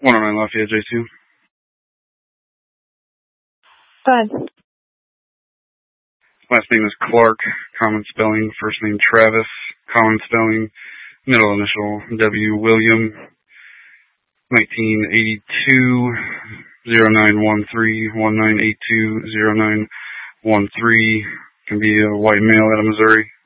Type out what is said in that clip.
109 Lafayette J2. Go ahead. Last name is Clark, common spelling. First name Travis, common spelling. Middle initial W. William. 1982, 0913, 1982, 0913. Can be a white male out of Missouri.